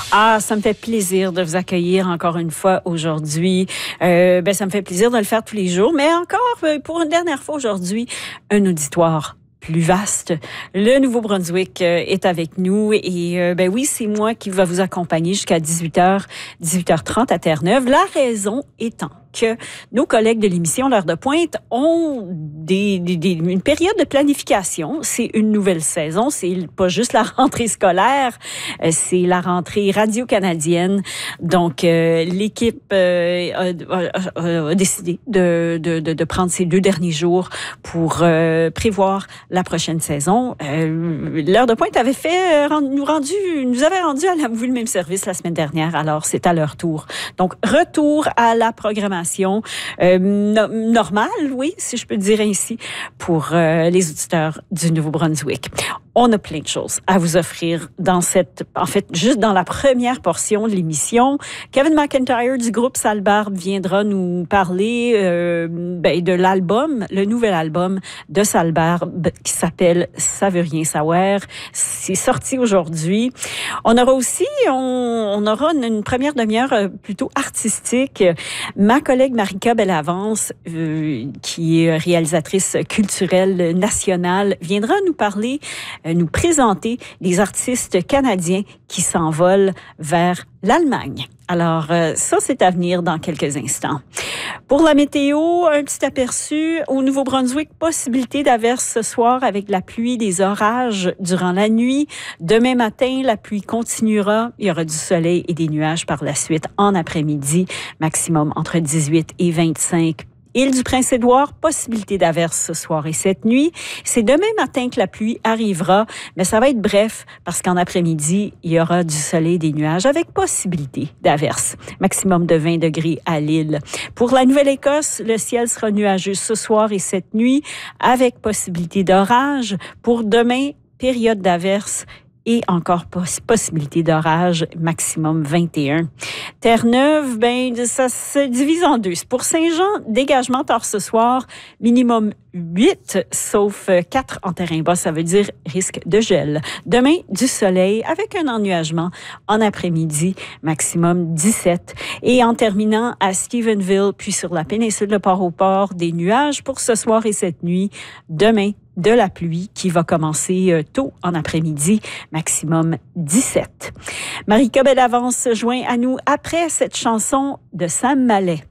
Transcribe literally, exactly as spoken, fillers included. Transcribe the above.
Ah, ça me fait plaisir de vous accueillir encore une fois aujourd'hui. Euh, ben, ça me fait plaisir de le faire tous les jours, mais encore pour une dernière fois aujourd'hui, un auditoire plus vaste. Le Nouveau-Brunswick euh, est avec nous et euh, ben oui, c'est moi qui va vous accompagner jusqu'à dix-huit heures, dix-huit heures trente à Terre-Neuve. La raison étant que nos collègues de l'émission L'heure de pointe ont des, des, des, une période de planification. C'est une nouvelle saison. C'est pas juste la rentrée scolaire, euh, c'est la rentrée radio-canadienne. Donc, euh, l'équipe euh, a, a, a décidé de, de, de, de prendre ces deux derniers jours pour euh, prévoir la prochaine saison. Euh, L'heure de pointe avait fait euh, nous rendu, nous avait rendu à la vue le même service la semaine dernière. Alors, c'est à leur tour. Donc, retour à la programmation Euh, no- normal, oui, si je peux dire ainsi, pour euh, les auditeurs du Nouveau-Brunswick. On a plein de choses à vous offrir dans cette, en fait, juste dans la première portion de l'émission. Kevin McIntyre du groupe Salbarbe viendra nous parler euh, ben, de l'album, le nouvel album de Salbarbe qui s'appelle Ça veut rien savoir. C'est sorti aujourd'hui. On aura aussi, on, on aura une, une première demi-heure euh, plutôt artistique. Ma collègue Marika Bellavance, euh, qui est réalisatrice culturelle nationale, viendra nous parler, euh, nous présenter des artistes canadiens qui s'envolent vers l'Allemagne. Alors, euh, ça, c'est à venir dans quelques instants. Pour la météo, un petit aperçu. Au Nouveau-Brunswick, possibilité d'averse ce soir avec la pluie, des orages durant la nuit. Demain matin, la pluie continuera. Il y aura du soleil et des nuages par la suite en après-midi. Maximum entre dix-huit et vingt-cinq. Île du Prince-Édouard, possibilité d'averse ce soir et cette nuit. C'est demain matin que la pluie arrivera, mais ça va être bref parce qu'en après-midi, il y aura du soleil et des nuages avec possibilité d'averse. Maximum de vingt degrés à l'île. Pour la Nouvelle-Écosse, le ciel sera nuageux ce soir et cette nuit avec possibilité d'orage. Pour demain, période d'averse et encore poss- possibilité d'orage, maximum vingt et un. Terre-Neuve, ben, ça se divise en deux. Pour Saint-Jean, dégagement tard ce soir, minimum huit, sauf quatre en terrain bas, ça veut dire risque de gel. Demain, du soleil avec un ennuagement en après-midi, maximum dix-sept. Et en terminant à Stephenville, puis sur la péninsule de Port-au-Port, des nuages pour ce soir et cette nuit. Demain, de la pluie qui va commencer euh, tôt en après-midi, maximum dix-sept. Marika Bellavance se joint à nous après cette chanson de Sam Mallet.